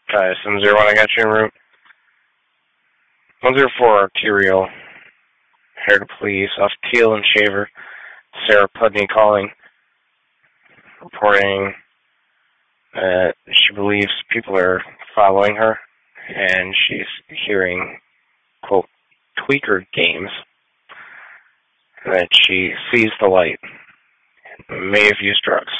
7-0, I got you en route. 104 arterial. Here to police off Teal and Shaver. Sarah Pudney calling, reporting that she believes people are following her, and she's hearing, quote, tweaker games, that she sees the light and may have used drugs.